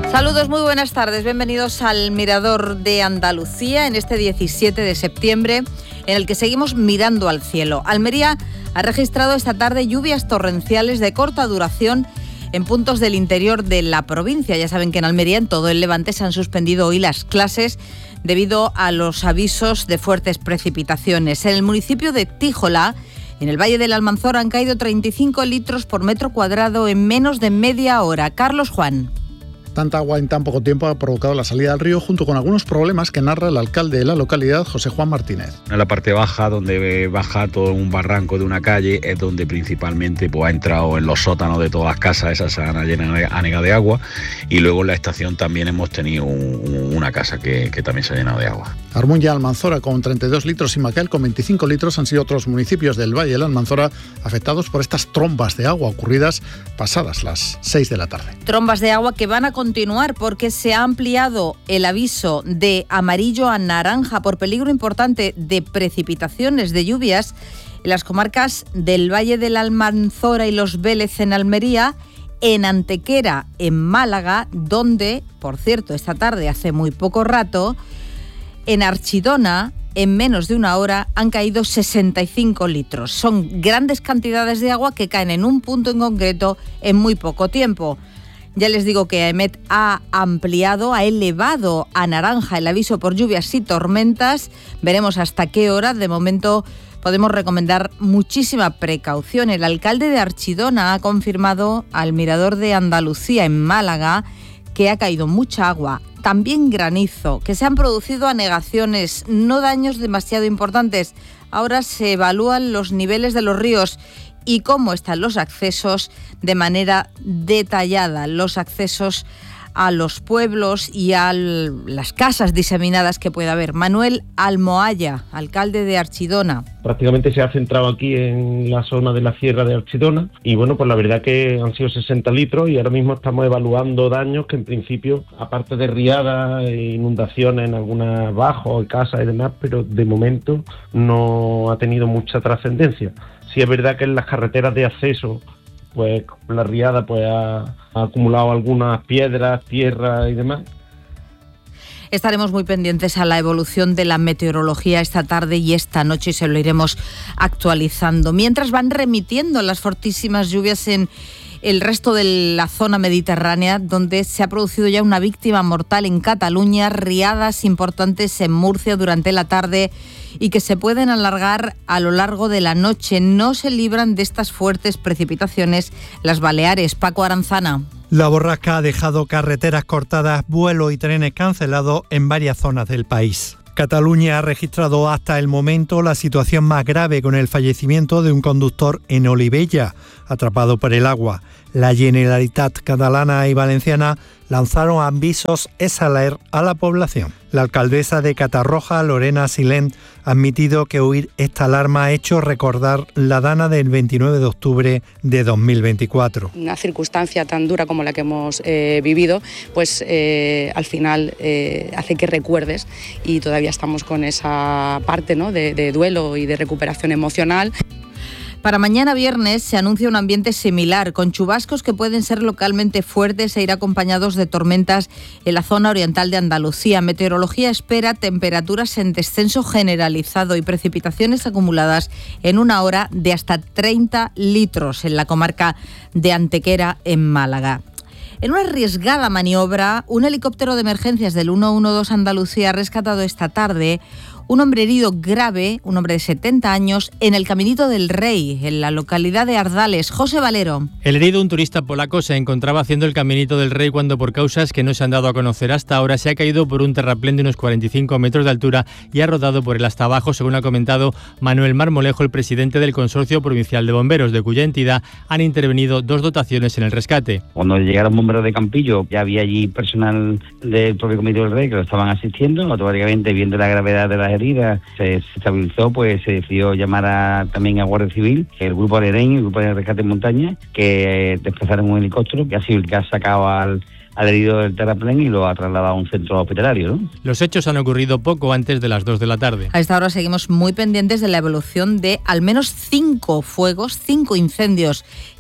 Saludos, muy buenas tardes. Bienvenidos al Mirador de Andalucía en este 17 de septiembre, en el que seguimos mirando al cielo. Almería ha registrado esta tarde lluvias torrenciales de corta duración en puntos del interior de la provincia. Ya saben que en Almería, en todo el Levante, se han suspendido hoy las clases debido a los avisos de fuertes precipitaciones. En el municipio de Tíjola, en el Valle del Almanzora, han caído 35 litros por metro cuadrado en menos de media hora. Carlos Juan. Tanta agua en tan poco tiempo ha provocado la salida al río, junto con algunos problemas que narra el alcalde de la localidad, José Juan Martínez. En la parte baja, donde baja todo un barranco de una calle, es donde principalmente ha entrado en los sótanos de todas las casas, esas se han anegado de agua, y luego en la estación también hemos tenido una casa que también se ha llenado de agua. Armuña, Almanzora con 32 litros y Maquel con 25 litros han sido otros municipios del Valle del Almanzora afectados por estas trombas de agua ocurridas pasadas las 6 de la tarde. Trombas de agua que van a continuar porque se ha ampliado el aviso de amarillo a naranja por peligro importante de precipitaciones, de lluvias en las comarcas del Valle del Almanzora y Los Vélez en Almería, en Antequera en Málaga, donde, por cierto, esta tarde hace muy poco rato, en Archidona, en menos de una hora, han caído 65 litros. Son grandes cantidades de agua que caen en un punto en concreto en muy poco tiempo. Ya les digo que AEMET ha elevado a naranja el aviso por lluvias y tormentas. Veremos hasta qué hora. De momento podemos recomendar muchísima precaución. El alcalde de Archidona ha confirmado al Mirador de Andalucía en Málaga que ha caído mucha agua, también granizo, que se han producido anegaciones, no daños demasiado importantes. Ahora se evalúan los niveles de los ríos y cómo están los accesos de manera detallada, los accesos a los pueblos y a las casas diseminadas que pueda haber. Manuel Almohaya, alcalde de Archidona. Prácticamente se ha centrado aquí en la zona de la sierra de Archidona y bueno, pues la verdad que han sido 60 litros y ahora mismo estamos evaluando daños que en principio, aparte de riadas e inundaciones en algunas bajos, casas y demás, pero de momento no ha tenido mucha trascendencia. Sí es verdad que en las carreteras de acceso, pues con la riada pues ha acumulado algunas piedras, tierra y demás. Estaremos muy pendientes a la evolución de la meteorología esta tarde y esta noche y se lo iremos actualizando. Mientras van remitiendo las fortísimas lluvias en el resto de la zona mediterránea, donde se ha producido ya una víctima mortal en Cataluña, riadas importantes en Murcia durante la tarde y que se pueden alargar a lo largo de la noche. No se libran de estas fuertes precipitaciones las Baleares. Paco Aranzana. La borrasca ha dejado carreteras cortadas, vuelos y trenes cancelados en varias zonas del país. Cataluña ha registrado hasta el momento la situación más grave con el fallecimiento de un conductor en Olivella, atrapado por el agua. La Generalitat catalana y valenciana lanzaron avisos exaler a la población. La alcaldesa de Catarroja, Lorena Silent, ha admitido que oír esta alarma ha hecho recordar la dana del 29 de octubre de 2024. Una circunstancia tan dura como la que hemos vivido, pues al final hace que recuerdes y todavía estamos con esa parte, ¿no?, de duelo y de recuperación emocional. Para mañana viernes se anuncia un ambiente similar, con chubascos que pueden ser localmente fuertes e ir acompañados de tormentas en la zona oriental de Andalucía. Meteorología espera temperaturas en descenso generalizado y precipitaciones acumuladas en una hora de hasta 30 litros en la comarca de Antequera, en Málaga. En una arriesgada maniobra, un helicóptero de emergencias del 112 Andalucía ha rescatado esta tarde un hombre herido grave, un hombre de 70 años, en el Caminito del Rey, en la localidad de Ardales. José Valero. El herido, un turista polaco, se encontraba haciendo el Caminito del Rey cuando, por causas que no se han dado a conocer hasta ahora, se ha caído por un terraplén de unos 45 metros de altura y ha rodado por él hasta abajo, según ha comentado Manuel Marmolejo, el presidente del Consorcio Provincial de Bomberos, de cuya entidad han intervenido 2 dotaciones en el rescate. Cuando llegaron bomberos de Campillo, ya había allí personal del propio Caminito del Rey que lo estaban asistiendo. Automáticamente, viendo la gravedad de las heridas, se estabilizó, pues se decidió llamar también a Guardia Civil, el grupo de EREN, el grupo de rescate en montaña, que desplazaron un helicóptero que ha sido el que ha sacado al herido del terraplén y lo ha trasladado a un centro hospitalario, ¿no? Los hechos han ocurrido poco antes de las 2 de la tarde. A esta hora seguimos muy pendientes de la evolución de al menos 5 fuegos, 5 incendios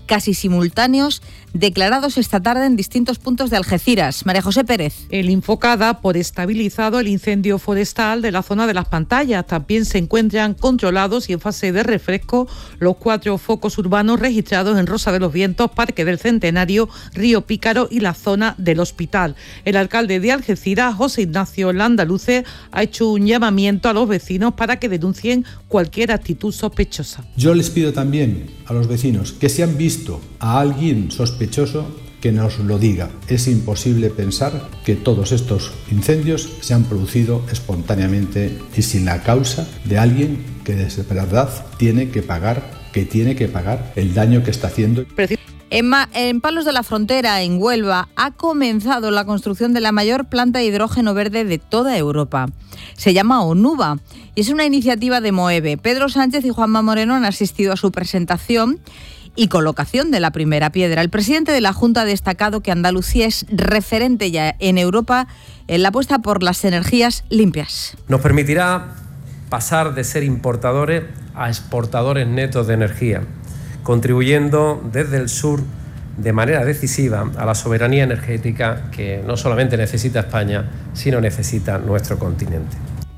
casi simultáneos declarados esta tarde en distintos puntos de Algeciras. María José Pérez. El Infoca da por estabilizado el incendio forestal de la zona de las Pantallas. También se encuentran controlados y en fase de refresco los 4 focos urbanos registrados en Rosa de los Vientos, Parque del Centenario, Río Pícaro y la zona del Hospital. El alcalde de Algeciras, José Ignacio Landaluce, ha hecho un llamamiento a los vecinos para que denuncien cualquier actitud sospechosa. Yo les pido también a los vecinos que si han visto a alguien sospechoso, que nos lo diga. Es imposible pensar que todos estos incendios se han producido espontáneamente y sin la causa de alguien que de verdad tiene que pagar el daño que está haciendo. En Palos de la Frontera, en Huelva, ha comenzado la construcción de la mayor planta de hidrógeno verde de toda Europa. Se llama Onuba y es una iniciativa de Moeve. Pedro Sánchez y Juanma Moreno han asistido a su presentación y colocación de la primera piedra. El presidente de la Junta ha destacado que Andalucía es referente ya en Europa en la apuesta por las energías limpias. Nos permitirá pasar de ser importadores a exportadores netos de energía, contribuyendo desde el sur de manera decisiva a la soberanía energética que no solamente necesita España, sino necesita nuestro continente.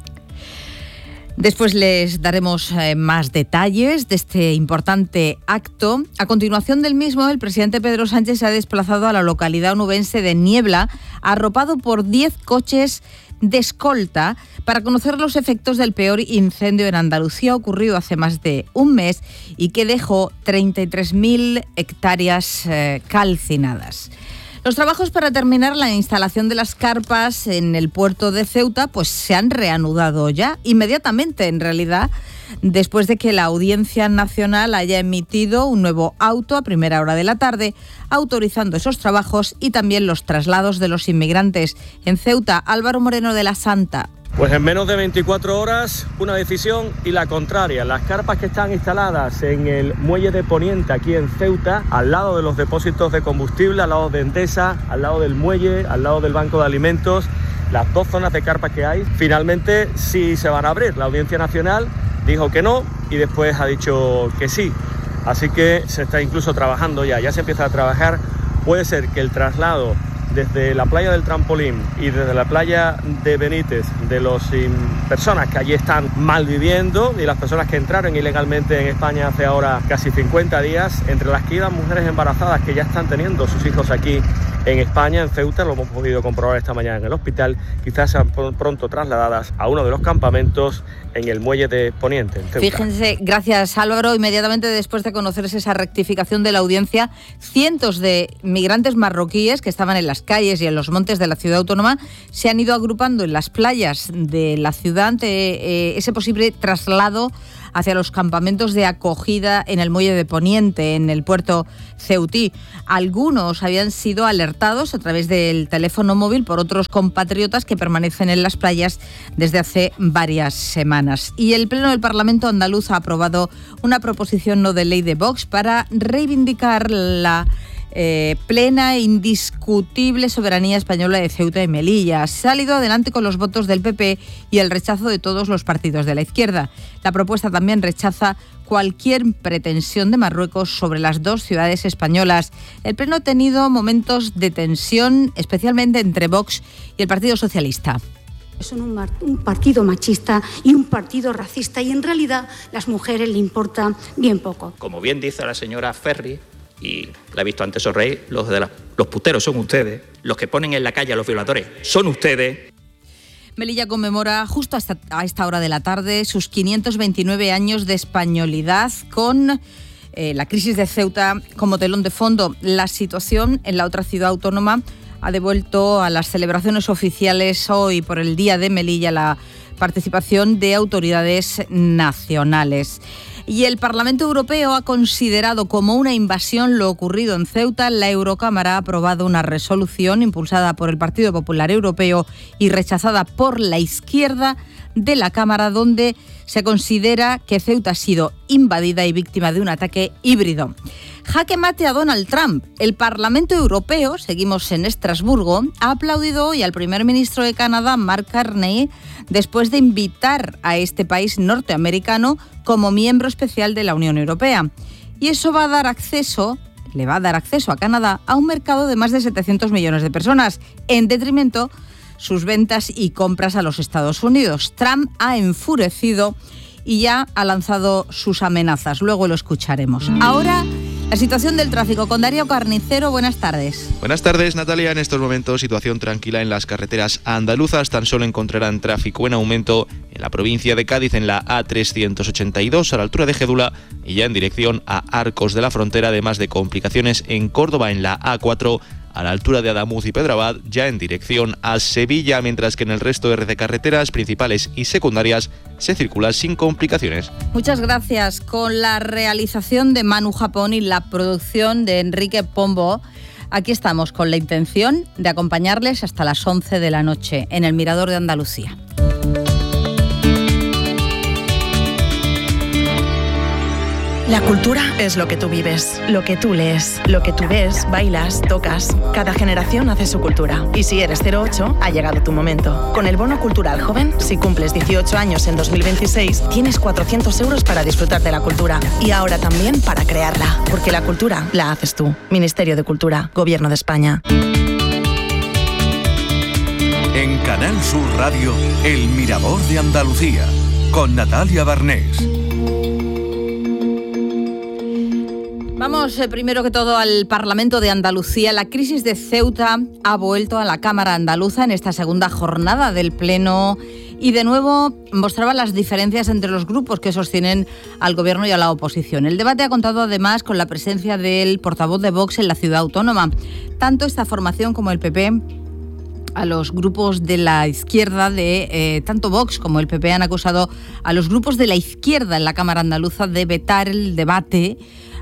Después les daremos más detalles de este importante acto. A continuación del mismo, el presidente Pedro Sánchez se ha desplazado a la localidad onubense de Niebla, arropado por 10 coches de escolta para conocer los efectos del peor incendio en Andalucía ocurrido hace más de un mes y que dejó 33.000 hectáreas calcinadas. Los trabajos para terminar la instalación de las carpas en el puerto de Ceuta pues se han reanudado ya, inmediatamente en realidad, después de que la Audiencia Nacional haya emitido un nuevo auto a primera hora de la tarde, autorizando esos trabajos y también los traslados de los inmigrantes. En Ceuta, Álvaro Moreno de la Santa. Pues en menos de 24 horas, una decisión y la contraria. Las carpas que están instaladas en el muelle de Poniente, aquí en Ceuta, al lado de los depósitos de combustible, al lado de Endesa, al lado del muelle, al lado del banco de alimentos, las 2 zonas de carpas que hay, finalmente sí se van a abrir. La Audiencia Nacional dijo que no y después ha dicho que sí. Así que se está incluso trabajando ya se empieza a trabajar. Puede ser que el traslado desde la playa del Trampolín y desde la playa de Benítez, de las personas que allí están malviviendo y las personas que entraron ilegalmente en España hace ahora casi 50 días, entre las que iban mujeres embarazadas que ya están teniendo sus hijos aquí en España, en Ceuta, lo hemos podido comprobar esta mañana en el hospital, quizás sean pronto trasladadas a uno de los campamentos en el muelle de Poniente, en Ceuta. Fíjense, gracias Álvaro, inmediatamente después de conocerse esa rectificación de la audiencia, cientos de migrantes marroquíes que estaban en las calles y en los montes de la ciudad autónoma se han ido agrupando en las playas de la ciudad ante ese posible traslado hacia los campamentos de acogida en el muelle de Poniente, en el puerto ceutí. Algunos habían sido alertados a través del teléfono móvil por otros compatriotas que permanecen en las playas desde hace varias semanas. Y el Pleno del Parlamento andaluz ha aprobado una proposición no de ley de Vox para reivindicar la plena e indiscutible soberanía española de Ceuta y Melilla. Se ha salido adelante con los votos del PP y el rechazo de todos los partidos de la izquierda. La propuesta también rechaza cualquier pretensión de Marruecos sobre las 2 ciudades españolas. El Pleno ha tenido momentos de tensión, especialmente entre Vox y el Partido Socialista. Son un partido machista y un partido racista y en realidad las mujeres le importa bien poco. Como bien dice la señora Ferri, y la he visto antes sonreír, los puteros son ustedes, los que ponen en la calle a los violadores son ustedes. Melilla conmemora justo a esta hora de la tarde sus 529 años de españolidad con la crisis de Ceuta como telón de fondo. La situación en la otra ciudad autónoma ha devuelto a las celebraciones oficiales hoy por el Día de Melilla la participación de autoridades nacionales. Y el Parlamento Europeo ha considerado como una invasión lo ocurrido en Ceuta. La Eurocámara ha aprobado una resolución impulsada por el Partido Popular Europeo y rechazada por la izquierda de la Cámara, donde se considera que Ceuta ha sido invadida y víctima de un ataque híbrido. Jaque mate a Donald Trump. El Parlamento Europeo, seguimos en Estrasburgo, ha aplaudido hoy al primer ministro de Canadá, Mark Carney, después de invitar a este país norteamericano como miembro especial de la Unión Europea. Y eso va a dar acceso, le va a dar acceso a Canadá a un mercado de más de 700 millones de personas, en detrimento sus ventas y compras a los Estados Unidos. Trump ha enfurecido y ya ha lanzado sus amenazas. Luego lo escucharemos. Ahora, la situación del tráfico con Darío Carnicero. Buenas tardes. Buenas tardes, Natalia. En estos momentos, situación tranquila en las carreteras andaluzas. Tan solo encontrarán tráfico en aumento en la provincia de Cádiz, en la A382, a la altura de Gédula, y ya en dirección a Arcos de la Frontera, además de complicaciones en Córdoba, en la A4, a la altura de Adamuz y Pedrabad, ya en dirección a Sevilla, mientras que en el resto de carreteras principales y secundarias se circula sin complicaciones. Muchas gracias. Con la realización de Manu Japón y la producción de Enrique Pombo, aquí estamos con la intención de acompañarles hasta las 11 de la noche en el Mirador de Andalucía. La cultura es lo que tú vives, lo que tú lees, lo que tú ves, bailas, tocas. Cada generación hace su cultura. Y si eres 08, ha llegado tu momento. Con el Bono Cultural Joven, si cumples 18 años en 2026, tienes 400 euros para disfrutar de la cultura. Y ahora también para crearla. Porque la cultura la haces tú. Ministerio de Cultura, Gobierno de España. En Canal Sur Radio, El Mirador de Andalucía, con Natalia Barnés. Vamos primero que todo al Parlamento de Andalucía. La crisis de Ceuta ha vuelto a la Cámara Andaluza en esta segunda jornada del Pleno y de nuevo mostraba las diferencias entre los grupos que sostienen al Gobierno y a la oposición. El debate ha contado además con la presencia del portavoz de Vox en la ciudad autónoma. Tanto esta formación como el PP, a los grupos de la izquierda, tanto Vox como el PP han acusado a los grupos de la izquierda en la Cámara Andaluza de vetar el debate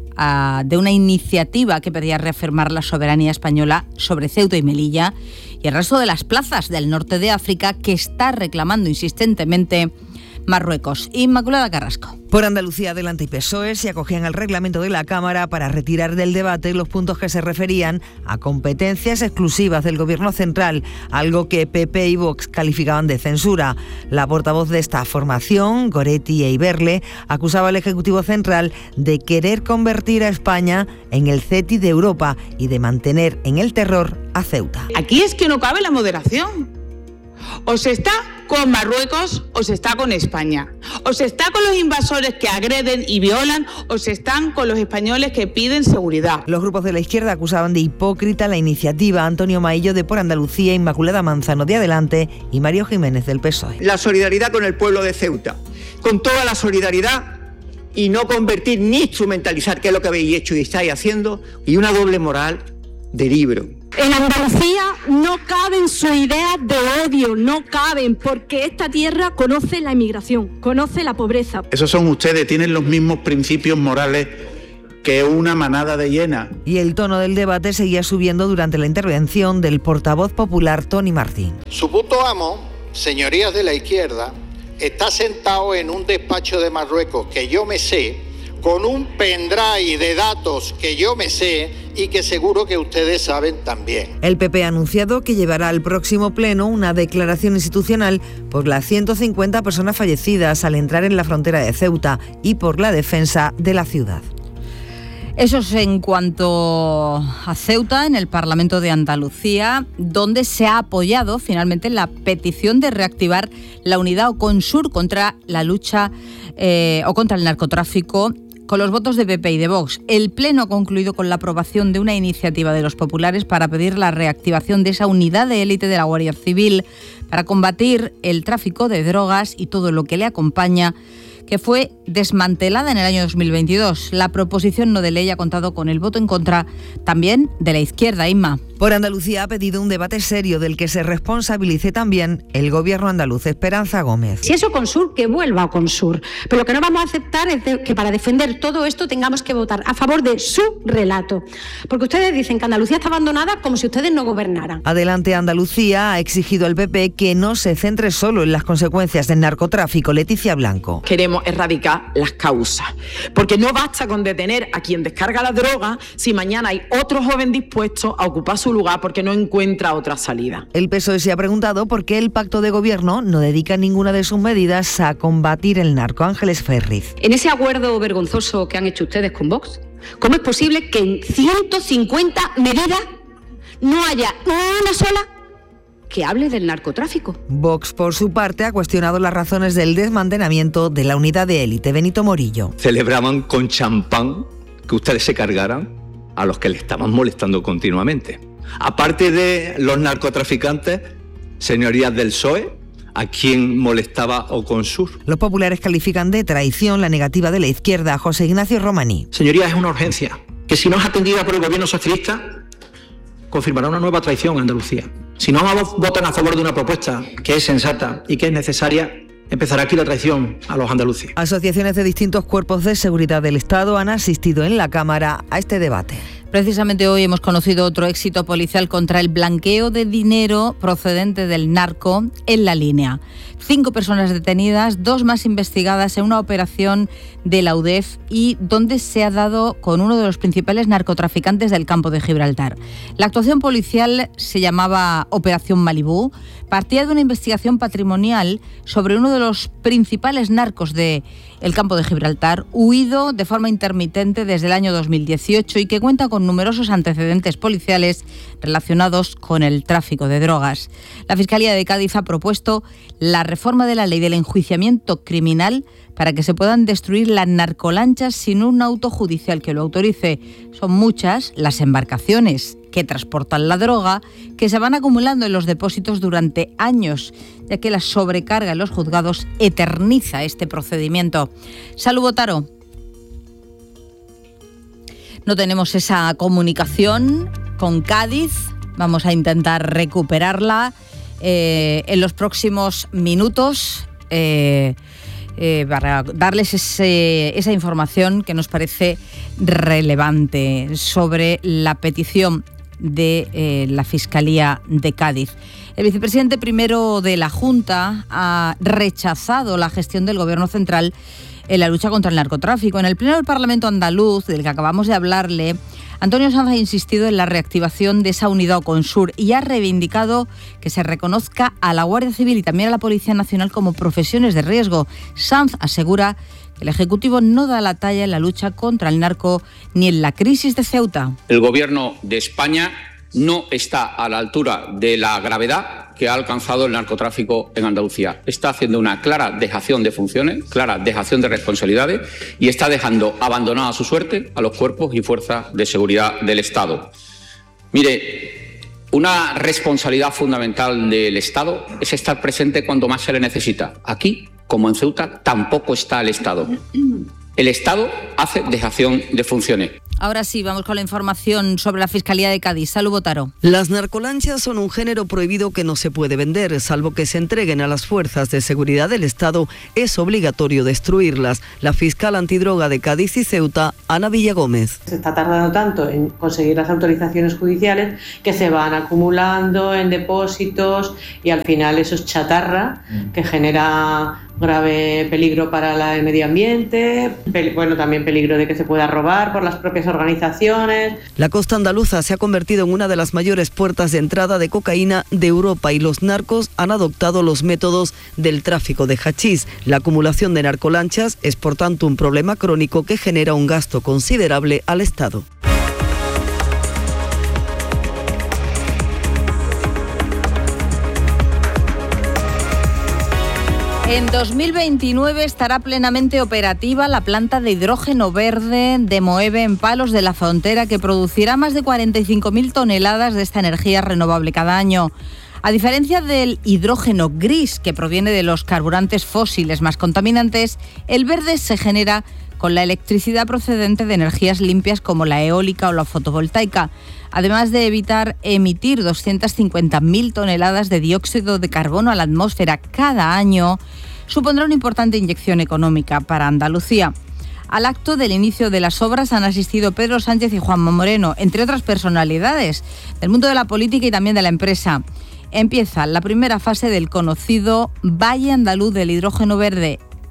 de una iniciativa que pedía reafirmar la soberanía española sobre Ceuta y Melilla y el resto de las plazas del norte de África que está reclamando insistentemente Marruecos. Inmaculada Carrasco. Por Andalucía Adelante y PSOE se acogían al reglamento de la Cámara para retirar del debate los puntos que se referían a competencias exclusivas del Gobierno central, algo que PP y Vox calificaban de censura. La portavoz de esta formación, Goretti e Iberle, acusaba al Ejecutivo Central de querer convertir a España en el CETI de Europa y de mantener en el terror a Ceuta. Aquí es que no cabe la moderación. O se está con Marruecos o se está con España. O se está con los invasores que agreden y violan o se están con los españoles que piden seguridad. Los grupos de la izquierda acusaban de hipócrita la iniciativa. Antonio Maillo de Por Andalucía, Inmaculada Manzano de Adelante y Mario Jiménez del PSOE. La solidaridad con el pueblo de Ceuta, con toda la solidaridad y no convertir ni instrumentalizar, que es lo que habéis hecho y estáis haciendo, y una doble moral de libro. En Andalucía no caben sus ideas de odio, no caben, porque esta tierra conoce la inmigración, conoce la pobreza. Esos son ustedes, tienen los mismos principios morales que una manada de hienas. Y el tono del debate seguía subiendo durante la intervención del portavoz popular Tony Martín. Su puto amo, señorías de la izquierda, está sentado en un despacho de Marruecos que yo me sé, con un pendrive de datos que yo me sé y que seguro que ustedes saben también. El PP ha anunciado que llevará al próximo pleno una declaración institucional por las 150 personas fallecidas al entrar en la frontera de Ceuta y por la defensa de la ciudad. Eso es en cuanto a Ceuta, en el Parlamento de Andalucía, donde se ha apoyado finalmente la petición de reactivar la unidad Oconsur contra la lucha o contra el narcotráfico, con los votos de PP y de Vox. El Pleno ha concluido con la aprobación de una iniciativa de los populares para pedir la reactivación de esa unidad de élite de la Guardia Civil para combatir el tráfico de drogas y todo lo que le acompaña, que fue desmantelada en el año 2022. La proposición no de ley ha contado con el voto en contra también de la izquierda, Inma. Por Andalucía ha pedido un debate serio del que se responsabilice también el Gobierno andaluz. Esperanza Gómez. Si es Oconsur, que vuelva a Oconsur. Pero lo que no vamos a aceptar es que para defender todo esto tengamos que votar a favor de su relato. Porque ustedes dicen que Andalucía está abandonada como si ustedes no gobernaran. Adelante Andalucía ha exigido al PP que no se centre solo en las consecuencias del narcotráfico. Leticia Blanco. Queremos necesitamos erradicar las causas. Porque no basta con detener a quien descarga la droga si mañana hay otro joven dispuesto a ocupar su lugar porque no encuentra otra salida. El PSOE se ha preguntado por qué el pacto de gobierno no dedica ninguna de sus medidas a combatir el narco. Ángeles Ferriz. En ese acuerdo vergonzoso que han hecho ustedes con Vox, ¿cómo es posible que en 150 medidas no haya una sola que hable del narcotráfico? Vox, por su parte, ha cuestionado las razones del desmantelamiento de la unidad de élite. Benito Morillo. Celebraban con champán que ustedes se cargaran a los que le estaban molestando continuamente. Aparte de los narcotraficantes, señorías del PSOE, ¿a quién molestaba Oconsur? Los populares califican de traición la negativa de la izquierda. José Ignacio Romaní. Señorías, es una urgencia que si no es atendida por el gobierno socialista, confirmará una nueva traición en Andalucía. Si no votan a favor de una propuesta que es sensata y que es necesaria, empezará aquí la traición a los andaluces. Asociaciones de distintos cuerpos de seguridad del Estado han asistido en la Cámara a este debate. Precisamente hoy hemos conocido otro éxito policial contra el blanqueo de dinero procedente del narco en La Línea. 5 personas detenidas, 2 más investigadas en una operación de la UDEF y donde se ha dado con uno de los principales narcotraficantes del campo de Gibraltar. La actuación policial se llamaba Operación Malibú, partía de una investigación patrimonial sobre uno de los principales narcos del campo de Gibraltar, huido de forma intermitente desde el año 2018 y que cuenta con numerosos antecedentes policiales relacionados con el tráfico de drogas. La Fiscalía de Cádiz ha propuesto la reforma de la ley del enjuiciamiento criminal para que se puedan destruir las narcolanchas sin un auto judicial que lo autorice. Son muchas las embarcaciones que transportan la droga que se van acumulando en los depósitos durante años, ya que la sobrecarga en los juzgados eterniza este procedimiento. Salud, Botaro. No tenemos esa comunicación con Cádiz. Vamos a intentar recuperarla en los próximos minutos para darles esa información que nos parece relevante sobre la petición de la Fiscalía de Cádiz. El vicepresidente primero de la Junta ha rechazado la gestión del Gobierno central en la lucha contra el narcotráfico. En el Pleno del Parlamento andaluz, del que acabamos de hablarle, Antonio Sanz ha insistido en la reactivación de esa unidad Oconsur y ha reivindicado que se reconozca a la Guardia Civil y también a la Policía Nacional como profesiones de riesgo. Sanz asegura que el Ejecutivo no da la talla en la lucha contra el narco ni en la crisis de Ceuta. El Gobierno de España no está a la altura de la gravedad que ha alcanzado el narcotráfico en Andalucía. Está haciendo una clara dejación de funciones, clara dejación de responsabilidades y está dejando abandonada a su suerte a los cuerpos y fuerzas de seguridad del Estado. Mire, una responsabilidad fundamental del Estado es estar presente cuando más se le necesita. Aquí, como en Ceuta, tampoco está el Estado. El Estado hace dejación de funciones. Ahora sí, vamos con la información sobre la Fiscalía de Cádiz. Salud, Botaro. Las narcolanchas son un género prohibido que no se puede vender, salvo que se entreguen a las fuerzas de seguridad del Estado. Es obligatorio destruirlas. La fiscal antidroga de Cádiz y Ceuta, Ana Villagómez. Se está tardando tanto en conseguir las autorizaciones judiciales que se van acumulando en depósitos y al final eso es chatarra que genera grave peligro para el medio ambiente, también peligro de que se pueda robar por las propias organizaciones. La costa andaluza se ha convertido en una de las mayores puertas de entrada de cocaína de Europa y los narcos han adoptado los métodos del tráfico de hachís. La acumulación de narcolanchas es por tanto un problema crónico que genera un gasto considerable al Estado. En 2029 estará plenamente operativa la planta de hidrógeno verde de Moeve en Palos de la Frontera, que producirá más de 45.000 toneladas de esta energía renovable cada año. A diferencia del hidrógeno gris, que proviene de los carburantes fósiles más contaminantes, el verde se genera con la electricidad procedente de energías limpias como la eólica o la fotovoltaica, además de evitar emitir 250.000 toneladas de dióxido de carbono a la atmósfera cada año, supondrá una importante inyección económica para Andalucía. Al acto del inicio de las obras han asistido Pedro Sánchez y Juanma Moreno, entre otras personalidades del mundo de la política y también de la empresa. Empieza la primera fase del conocido Valle Andaluz del Hidrógeno Verde,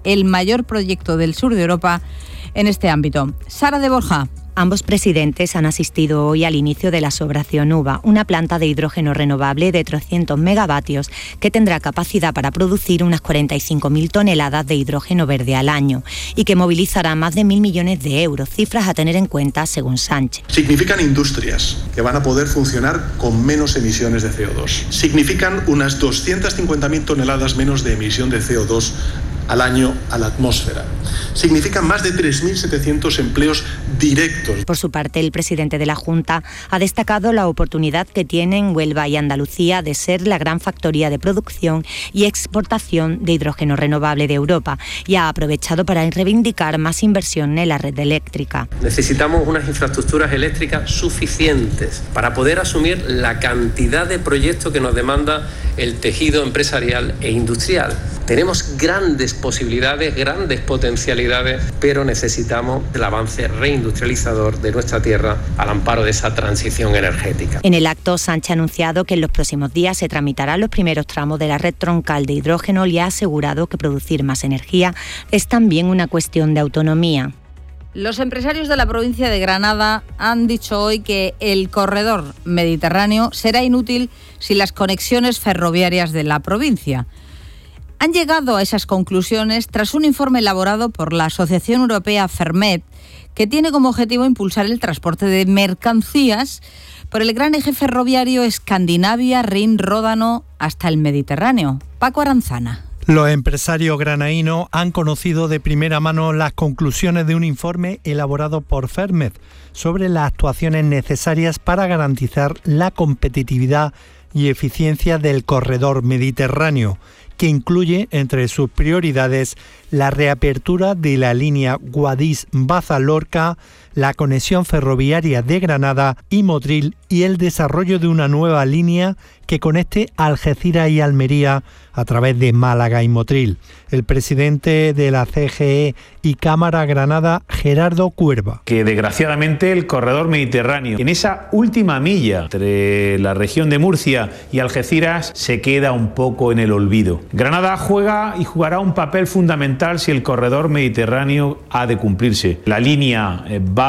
el mayor proyecto del sur de Europa en este ámbito. Sara de Borja. Ambos presidentes han asistido hoy al inicio de la Operación Uva, una planta de hidrógeno renovable de 300 megavatios que tendrá capacidad para producir unas 45.000 toneladas de hidrógeno verde al año y que movilizará más de 1.000 millones de euros, cifras a tener en cuenta según Sánchez. Significan industrias que van a poder funcionar con menos emisiones de CO2. Significan unas 250.000 toneladas menos de emisión de CO2 al año a la atmósfera. Significan más de 3.700 empleos directos. Por su parte, el presidente de la Junta ha destacado la oportunidad que tienen Huelva y Andalucía de ser la gran factoría de producción y exportación de hidrógeno renovable de Europa y ha aprovechado para reivindicar más inversión en la red eléctrica. Necesitamos unas infraestructuras eléctricas suficientes para poder asumir la cantidad de proyectos que nos demanda el tejido empresarial e industrial. Tenemos grandes posibilidades, grandes potencialidades, pero necesitamos el avance reindustrializador de nuestra tierra al amparo de esa transición energética. En el acto, Sánchez ha anunciado que en los próximos días se tramitarán los primeros tramos de la red troncal de hidrógeno y ha asegurado que producir más energía es también una cuestión de autonomía. Los empresarios de la provincia de Granada han dicho hoy que el corredor mediterráneo será inútil sin las conexiones ferroviarias de la provincia. Han llegado a esas conclusiones tras un informe elaborado por la Asociación Europea Fermet, que tiene como objetivo impulsar el transporte de mercancías por el gran eje ferroviario Escandinavia-Rin-Ródano hasta el Mediterráneo. Paco Aranzana. Los empresarios granadinos han conocido de primera mano las conclusiones de un informe elaborado por Fermet sobre las actuaciones necesarias para garantizar la competitividad y eficiencia del corredor mediterráneo, que incluye entre sus prioridades la reapertura de la línea Guadix-Baza-Lorca, la conexión ferroviaria de Granada y Motril y el desarrollo de una nueva línea que conecte Algeciras y Almería a través de Málaga y Motril. El presidente de la CGE y Cámara Granada, Gerardo Cuerva. Que desgraciadamente el corredor mediterráneo, en esa última milla entre la región de Murcia y Algeciras, se queda un poco en el olvido. Granada juega y jugará un papel fundamental si el corredor mediterráneo ha de cumplirse. La línea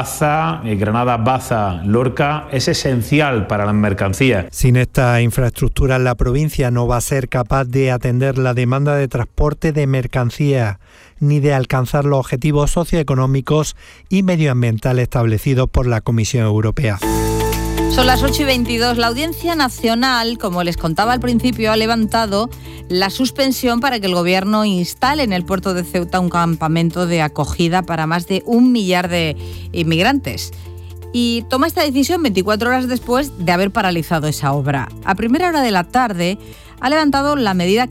Granada-Baza-Lorca es esencial para las mercancías. Sin esta infraestructura, la provincia no va a ser capaz de atender la demanda de transporte de mercancías ni de alcanzar los objetivos socioeconómicos y medioambientales establecidos por la Comisión Europea. Son las 8:22. La Audiencia Nacional, como les contaba al principio, ha levantado la suspensión para que el Gobierno instale en el puerto de Ceuta un campamento de acogida para más de 1 millar de inmigrantes. Y toma esta decisión 24 horas después de haber paralizado esa obra. A primera hora de la tarde ha levantado la medida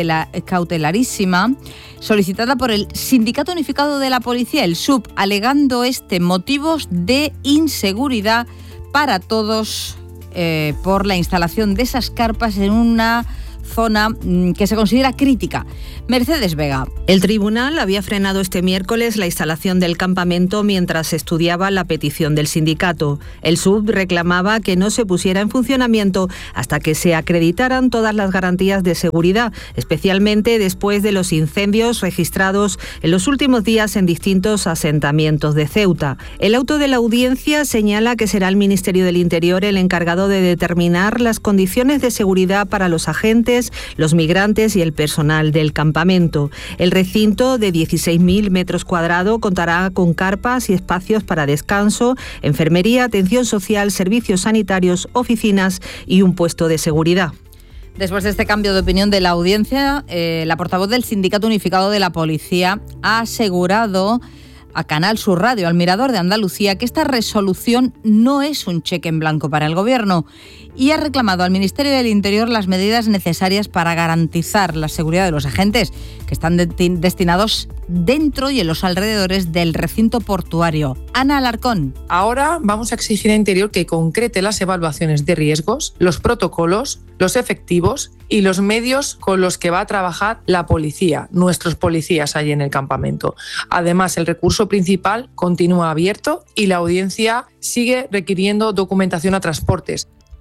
cautelarísima solicitada por el Sindicato Unificado de la Policía, el SUP, alegando motivos de inseguridad para todos por la instalación de esas carpas en una zona que se considera crítica. Mercedes Vega. El tribunal había frenado este miércoles la instalación del campamento mientras estudiaba la petición del sindicato. El SUB reclamaba que no se pusiera en funcionamiento hasta que se acreditaran todas las garantías de seguridad, especialmente después de los incendios registrados en los últimos días en distintos asentamientos de Ceuta. El auto de la audiencia señala que será el Ministerio del Interior el encargado de determinar las condiciones de seguridad para los agentes, los migrantes y el personal del campamento. El recinto de 16.000 metros cuadrados contará con carpas y espacios para descanso, enfermería, atención social, servicios sanitarios, oficinas y un puesto de seguridad. Después de este cambio de opinión de la audiencia, la portavoz del Sindicato Unificado de la Policía ha asegurado a Canal Sur Radio, al Mirador de Andalucía, que esta resolución no es un cheque en blanco para el Gobierno y ha reclamado al Ministerio del Interior las medidas necesarias para garantizar la seguridad de los agentes que están destinados dentro y en los alrededores del recinto portuario. Ana Alarcón. Ahora vamos a exigir a Interior que concrete las evaluaciones de riesgos, los protocolos, los efectivos y los medios con los que va a trabajar la policía, nuestros policías allí en el campamento. Además, el recurso principal continúa abierto y la audiencia sigue requiriendo documentación a transportes.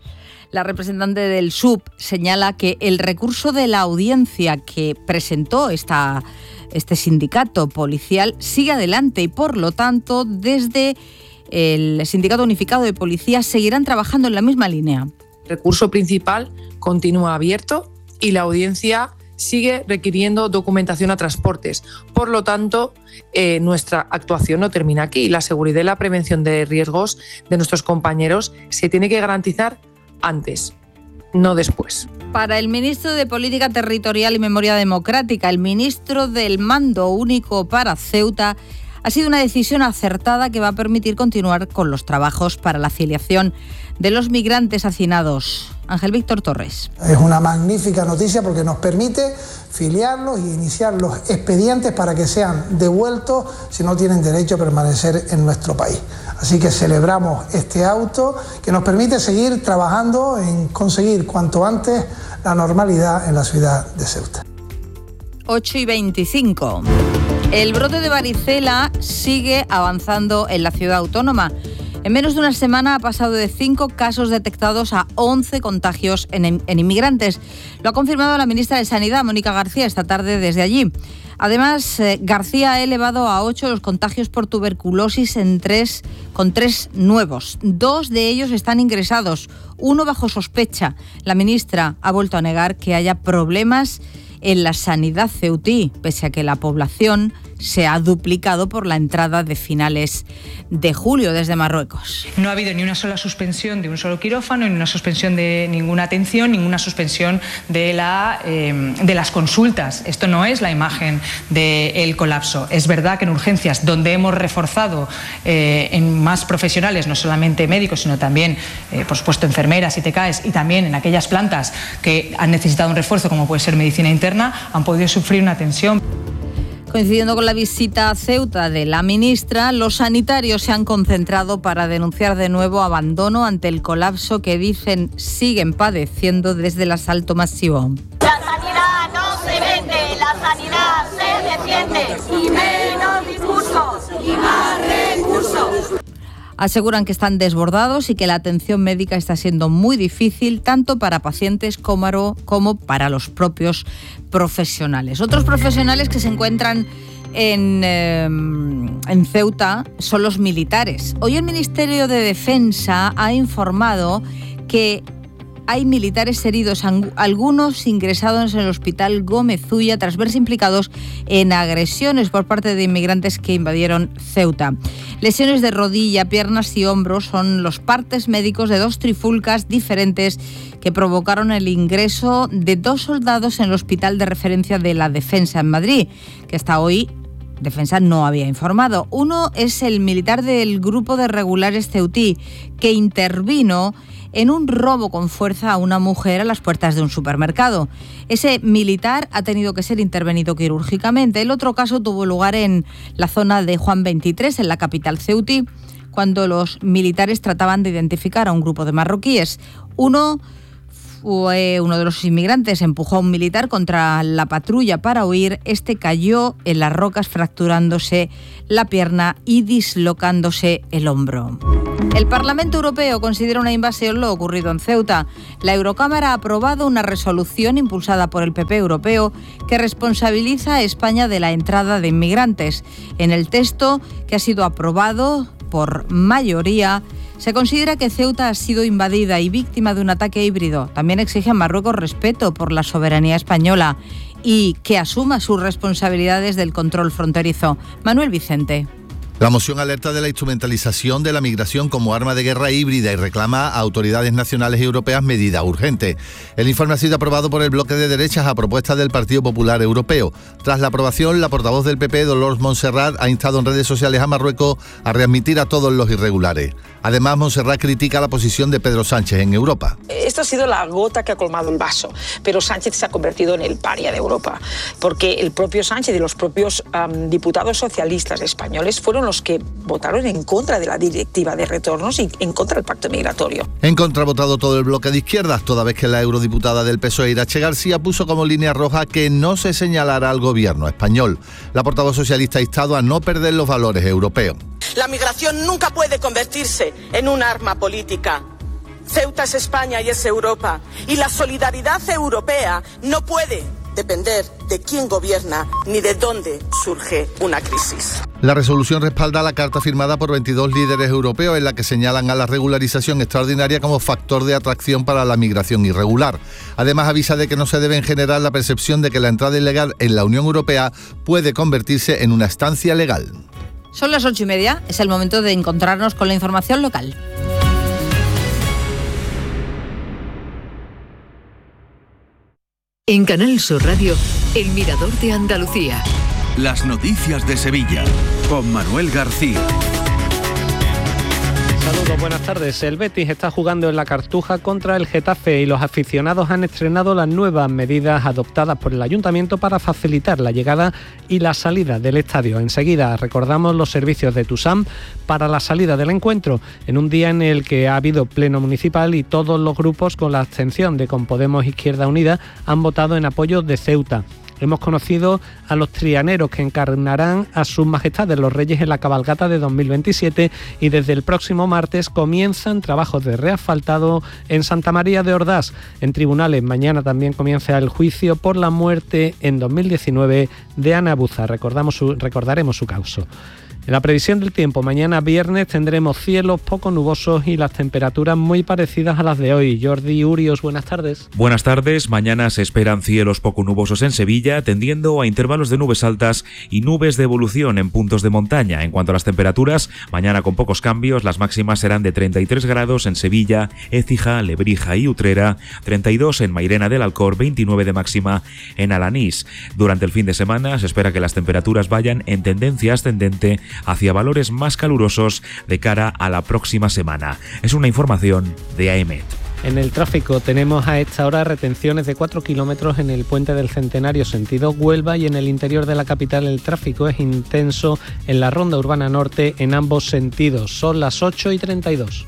La representante del SUB señala que el recurso de la audiencia que presentó este sindicato policial sigue adelante y, por lo tanto, desde el Sindicato Unificado de Policías seguirán trabajando en la misma línea. El recurso principal continúa abierto y la audiencia sigue requiriendo documentación a transportes. Por lo tanto, nuestra actuación no termina aquí. La seguridad y la prevención de riesgos de nuestros compañeros se tiene que garantizar antes, no después. Para el ministro de Política Territorial y Memoria Democrática, el ministro del Mando Único para Ceuta, ha sido una decisión acertada que va a permitir continuar con los trabajos para la afiliación de los migrantes hacinados. Ángel Víctor Torres. Es una magnífica noticia porque nos permite filiarlos y iniciar los expedientes para que sean devueltos si no tienen derecho a permanecer en nuestro país. Así que celebramos este auto que nos permite seguir trabajando en conseguir cuanto antes la normalidad en la ciudad de Ceuta. 8:25. El brote de varicela sigue avanzando en la ciudad autónoma. En menos de una semana ha pasado de 5 casos detectados a 11 contagios en inmigrantes. Lo ha confirmado la ministra de Sanidad, Mónica García, esta tarde desde allí. Además, García ha elevado a 8 los contagios por tuberculosis con 3 nuevos. 2 de ellos están ingresados, 1 bajo sospecha. La ministra ha vuelto a negar que haya problemas en la sanidad ceutí, pese a que la población se ha duplicado por la entrada de finales de julio desde Marruecos. No ha habido ni una sola suspensión de un solo quirófano, ni una suspensión de ninguna atención, ninguna suspensión de las consultas. Esto no es la imagen del colapso. Es verdad que en urgencias, donde hemos reforzado en más profesionales, no solamente médicos, sino también, por supuesto, enfermeras y TCAEs, y también en aquellas plantas que han necesitado un refuerzo, como puede ser medicina interna, han podido sufrir una tensión. Coincidiendo con la visita a Ceuta de la ministra, los sanitarios se han concentrado para denunciar de nuevo abandono ante el colapso que dicen siguen padeciendo desde el asalto masivo. La sanidad no se vende, la sanidad se defiende. Y menos discursos y más recursos. Aseguran que están desbordados y que la atención médica está siendo muy difícil tanto para pacientes como para los propios profesionales. Otros profesionales que se encuentran en Ceuta son los militares. Hoy el Ministerio de Defensa ha informado que hay militares heridos, algunos ingresados en el Hospital Gómez Ulla tras verse implicados en agresiones por parte de inmigrantes que invadieron Ceuta. Lesiones de rodilla, piernas y hombros son los partes médicos de 2 trifulcas diferentes que provocaron el ingreso de 2 soldados en el Hospital de Referencia de la Defensa en Madrid, que hasta hoy Defensa no había informado. Uno es el militar del Grupo de Regulares Ceutí, que intervino en un robo con fuerza a una mujer a las puertas de un supermercado. Ese militar ha tenido que ser intervenido quirúrgicamente. El otro caso tuvo lugar en la zona de Juan 23, en la capital ceutí, cuando los militares trataban de identificar a un grupo de marroquíes. Uno de los inmigrantes empujó a un militar contra la patrulla para huir. Este cayó en las rocas fracturándose la pierna y dislocándose el hombro. El Parlamento Europeo considera una invasión lo ocurrido en Ceuta. La Eurocámara ha aprobado una resolución impulsada por el PP europeo que responsabiliza a España de la entrada de inmigrantes. En el texto, que ha sido aprobado por mayoría, se considera que Ceuta ha sido invadida y víctima de un ataque híbrido. También exige a Marruecos respeto por la soberanía española y que asuma sus responsabilidades del control fronterizo. Manuel Vicente. La moción alerta de la instrumentalización de la migración como arma de guerra híbrida y reclama a autoridades nacionales y europeas medidas urgentes. El informe ha sido aprobado por el bloque de derechas a propuesta del Partido Popular Europeo. Tras la aprobación, la portavoz del PP, Dolors Montserrat, ha instado en redes sociales a Marruecos a readmitir a todos los irregulares. Además, Montserrat critica la posición de Pedro Sánchez en Europa. Esto ha sido la gota que ha colmado el vaso, pero Sánchez se ha convertido en el paria de Europa, porque el propio Sánchez y los propios diputados socialistas españoles fueron los que votaron en contra de la directiva de retornos y en contra del pacto migratorio. En contra ha votado todo el bloque de izquierdas, toda vez que la eurodiputada del PSOE, Irache García, puso como línea roja que no se señalará al gobierno español. La portavoz socialista ha instado a no perder los valores europeos. La migración nunca puede convertirse en un arma política. Ceuta es España y es Europa. Y la solidaridad europea no puede depender de quién gobierna ni de dónde surge una crisis. La resolución respalda la carta firmada por 22 líderes europeos en la que señalan a la regularización extraordinaria como factor de atracción para la migración irregular. Además, avisa de que no se debe generar la percepción de que la entrada ilegal en la Unión Europea puede convertirse en una estancia legal. Son las 8:30, es el momento de encontrarnos con la información local. En Canal Sur Radio, El Mirador de Andalucía. Las noticias de Sevilla, con Manuel García. Saludos, buenas tardes. El Betis está jugando en la Cartuja contra el Getafe y los aficionados han estrenado las nuevas medidas adoptadas por el Ayuntamiento para facilitar la llegada y la salida del estadio. Enseguida recordamos los servicios de Tusam para la salida del encuentro, en un día en el que ha habido pleno municipal y todos los grupos, con la abstención de Compodemos Izquierda Unida, han votado en apoyo de Ceuta. Hemos conocido a los trianeros que encarnarán a sus majestades los reyes en la cabalgata de 2027 y desde el próximo martes comienzan trabajos de reasfaltado en Santa María de Ordás. En tribunales mañana también comienza el juicio por la muerte en 2019 de Ana Buza. Recordaremos su causa. En la previsión del tiempo, mañana viernes tendremos cielos poco nubosos y las temperaturas muy parecidas a las de hoy. Jordi Urios, buenas tardes. Buenas tardes. Mañana se esperan cielos poco nubosos en Sevilla, tendiendo a intervalos de nubes altas y nubes de evolución en puntos de montaña. En cuanto a las temperaturas, mañana con pocos cambios, las máximas serán de 33 grados en Sevilla, Écija, Lebrija y Utrera, 32 en Mairena del Alcor, 29 de máxima en Alanís. Durante el fin de semana se espera que las temperaturas vayan en tendencia ascendente hacia valores más calurosos de cara a la próxima semana. Es una información de AEMET. En el tráfico tenemos a esta hora retenciones de 4 kilómetros en el puente del Centenario sentido Huelva y en el interior de la capital el tráfico es intenso en la ronda urbana norte en ambos sentidos. Son las 8:32.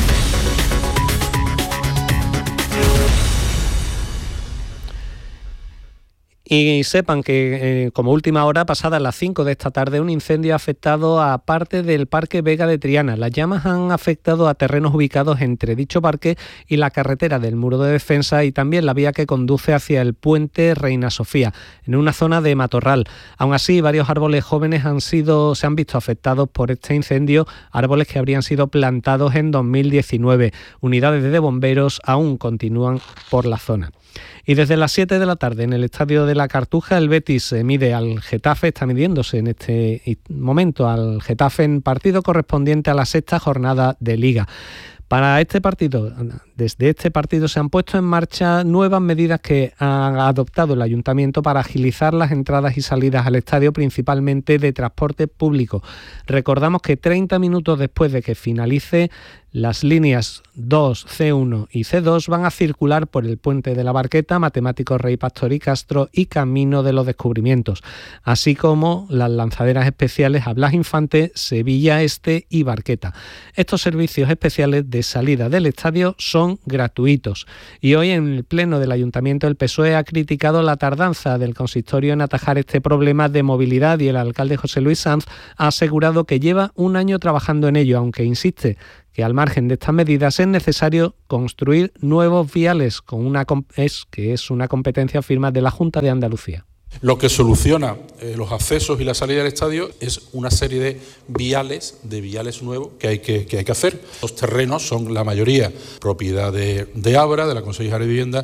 Y sepan que como última hora, pasadas las 5 de esta tarde, un incendio ha afectado a parte del Parque Vega de Triana. Las llamas han afectado a terrenos ubicados entre dicho parque y la carretera del Muro de Defensa y también la vía que conduce hacia el puente Reina Sofía, en una zona de matorral. Aún así, varios árboles jóvenes se han visto afectados por este incendio, árboles que habrían sido plantados en 2019. Unidades de bomberos aún continúan por la zona. Y desde las 7 de la tarde en el estadio de la Cartuja el Betis está midiéndose en este momento al Getafe en partido correspondiente a la 6ª jornada de Liga. Para desde este partido se han puesto en marcha nuevas medidas que ha adoptado el Ayuntamiento para agilizar las entradas y salidas al estadio, principalmente de transporte público. Recordamos que 30 minutos después de que finalice, las líneas 2, C1 y C2 van a circular por el Puente de la Barqueta, Matemáticos Rey Pastor y Castro y Camino de los Descubrimientos, así como las lanzaderas especiales a Blas Infante, Sevilla Este y Barqueta. Estos servicios especiales de salida del estadio son gratuitos. Y hoy en el Pleno del Ayuntamiento el PSOE ha criticado la tardanza del consistorio en atajar este problema de movilidad y el alcalde José Luis Sanz ha asegurado que lleva un año trabajando en ello, aunque insiste que al margen de estas medidas es necesario construir nuevos viales, que es una competencia firme de la Junta de Andalucía. Lo que soluciona los accesos y la salida del estadio es una serie de viales nuevos que hay que hacer. Los terrenos son la mayoría propiedad de Abra, de la Consejería de Vivienda.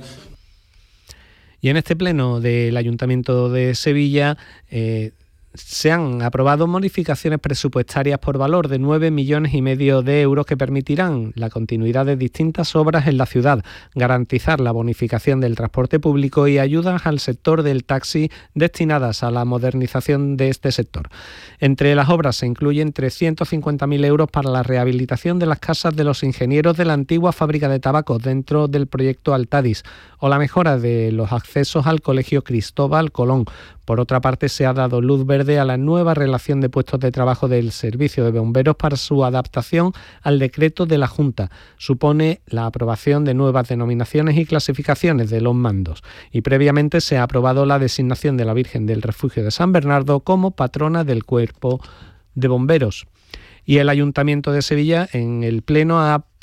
Y en este pleno del Ayuntamiento de Sevilla se han aprobado modificaciones presupuestarias por valor de 9,5 millones de euros que permitirán la continuidad de distintas obras en la ciudad, garantizar la bonificación del transporte público y ayudas al sector del taxi destinadas a la modernización de este sector. Entre las obras se incluyen 350.000 euros para la rehabilitación de las casas de los ingenieros de la antigua fábrica de tabaco dentro del proyecto Altadis o la mejora de los accesos al Colegio Cristóbal Colón. Por otra parte, se ha dado luz verde a la nueva relación de puestos de trabajo del Servicio de Bomberos para su adaptación al decreto de la Junta. Supone la aprobación de nuevas denominaciones y clasificaciones de los mandos. Y previamente se ha aprobado la designación de la Virgen del Refugio de San Bernardo como patrona del Cuerpo de Bomberos. Y el Ayuntamiento de Sevilla, en el Pleno, ha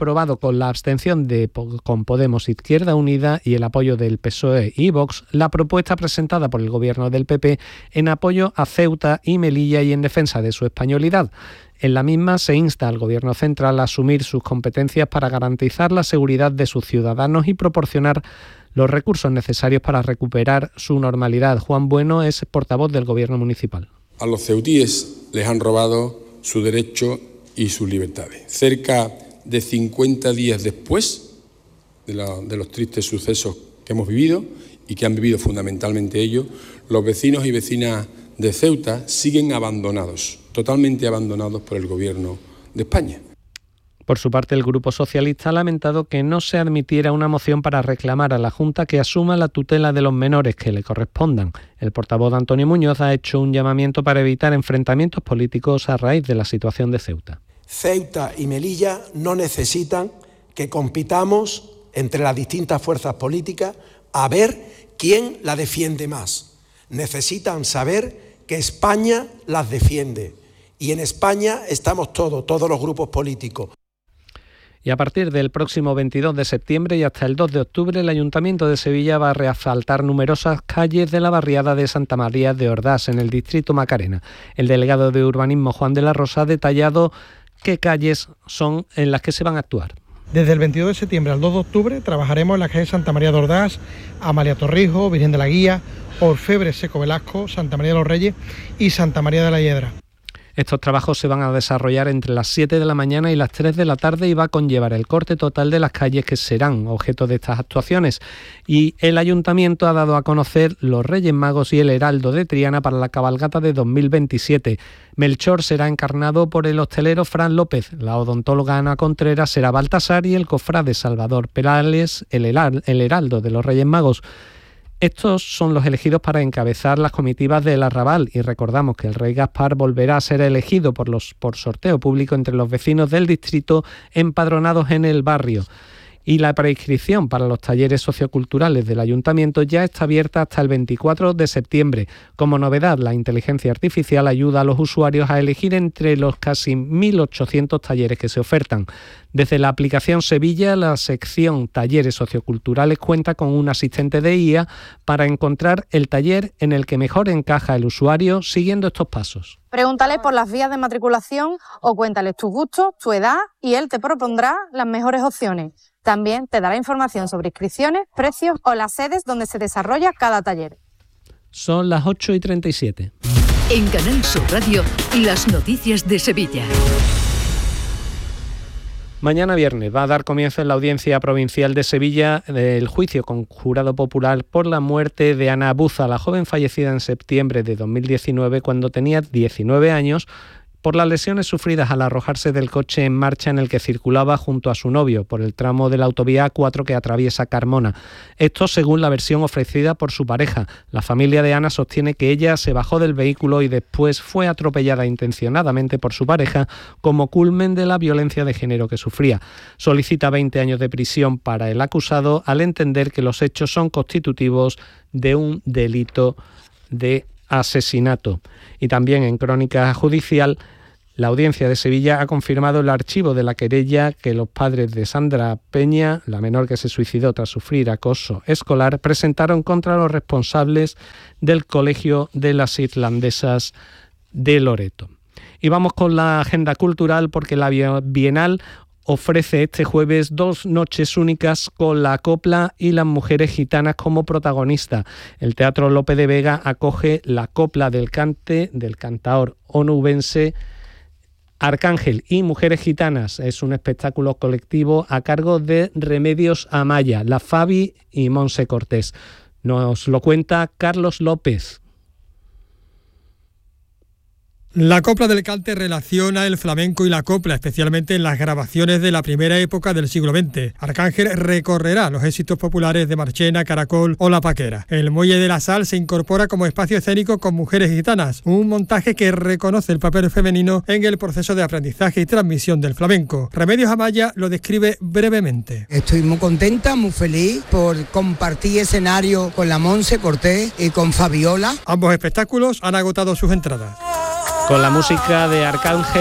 aprobado con la abstención con Podemos, Izquierda Unida y el apoyo del PSOE y Vox la propuesta presentada por el gobierno del PP en apoyo a Ceuta y Melilla y en defensa de su españolidad. En la misma se insta al Gobierno central a asumir sus competencias para garantizar la seguridad de sus ciudadanos y proporcionar los recursos necesarios para recuperar su normalidad. Juan Bueno es portavoz del Gobierno municipal. A los ceutíes les han robado su derecho y sus libertades. Cerca de 50 días después de los tristes sucesos que hemos vivido y que han vivido fundamentalmente ellos, los vecinos y vecinas de Ceuta siguen abandonados, totalmente abandonados por el Gobierno de España. Por su parte, el Grupo Socialista ha lamentado que no se admitiera una moción para reclamar a la Junta que asuma la tutela de los menores que le correspondan. El portavoz Antonio Muñoz ha hecho un llamamiento para evitar enfrentamientos políticos a raíz de la situación de Ceuta. Ceuta y Melilla no necesitan que compitamos entre las distintas fuerzas políticas a ver quién la defiende más. Necesitan saber que España las defiende. Y en España estamos todos los grupos políticos. Y a partir del próximo 22 de septiembre y hasta el 2 de octubre, el Ayuntamiento de Sevilla va a reasfaltar numerosas calles de la barriada de Santa María de Ordás, en el distrito Macarena. El delegado de Urbanismo, Juan de la Rosa, ha detallado qué calles son en las que se van a actuar. Desde el 22 de septiembre al 2 de octubre trabajaremos en las calles Santa María de Ordás, Amalia Torrijos, Virgen de la Guía, Orfebre Seco Velasco, Santa María de los Reyes y Santa María de la Hiedra. Estos trabajos se van a desarrollar entre las 7 de la mañana y las 3 de la tarde y va a conllevar el corte total de las calles que serán objeto de estas actuaciones. Y el Ayuntamiento ha dado a conocer los Reyes Magos y el Heraldo de Triana para la cabalgata de 2027. Melchor será encarnado por el hostelero Fran López, la odontóloga Ana Contreras será Baltasar y el cofrade Salvador Perales, el Heraldo de los Reyes Magos. Estos son los elegidos para encabezar las comitivas del Arrabal y recordamos que el Rey Gaspar volverá a ser elegido por sorteo público entre los vecinos del distrito empadronados en el barrio. Y la preinscripción para los talleres socioculturales del Ayuntamiento ya está abierta hasta el 24 de septiembre. Como novedad, la inteligencia artificial ayuda a los usuarios a elegir entre los casi 1.800 talleres que se ofertan. Desde la aplicación Sevilla, la sección Talleres Socioculturales cuenta con un asistente de IA para encontrar el taller en el que mejor encaja el usuario siguiendo estos pasos. Pregúntale por las vías de matriculación o cuéntales tus gustos, tu edad y él te propondrá las mejores opciones. También te dará información sobre inscripciones, precios o las sedes donde se desarrolla cada taller. Son las 8:37. En Canal Sur Radio, las noticias de Sevilla. Mañana viernes va a dar comienzo en la Audiencia Provincial de Sevilla el juicio con jurado popular por la muerte de Ana Buza, la joven fallecida en septiembre de 2019 cuando tenía 19 años, por las lesiones sufridas al arrojarse del coche en marcha en el que circulaba junto a su novio por el tramo de la autovía A4 que atraviesa Carmona. Esto según la versión ofrecida por su pareja. La familia de Ana sostiene que ella se bajó del vehículo y después fue atropellada intencionadamente por su pareja como culmen de la violencia de género que sufría. Solicita 20 años de prisión para el acusado al entender que los hechos son constitutivos de un delito de asesinato. Y también en crónica judicial, la Audiencia de Sevilla ha confirmado el archivo de la querella que los padres de Sandra Peña, la menor que se suicidó tras sufrir acoso escolar, presentaron contra los responsables del Colegio de las Irlandesas de Loreto. Y vamos con la agenda cultural porque la Bienal ofrece este jueves 2 noches únicas con la copla y las mujeres gitanas como protagonistas. El Teatro Lope de Vega acoge la copla del cante del cantaor onubense Arcángel y Mujeres Gitanas. Es un espectáculo colectivo a cargo de Remedios Amaya, La Fabi y Monse Cortés. Nos lo cuenta Carlos López. La copla del cante relaciona el flamenco y la copla, especialmente en las grabaciones de la primera época del siglo XX. Arcángel recorrerá los éxitos populares de Marchena, Caracol o La Paquera. El Muelle de la Sal se incorpora como espacio escénico con Mujeres Gitanas, un montaje que reconoce el papel femenino en el proceso de aprendizaje y transmisión del flamenco. Remedios Amaya lo describe brevemente. Estoy muy contenta, muy feliz por compartir escenario con la Monse Cortés y con Fabiola. Ambos espectáculos han agotado sus entradas. Con la música de Arcángel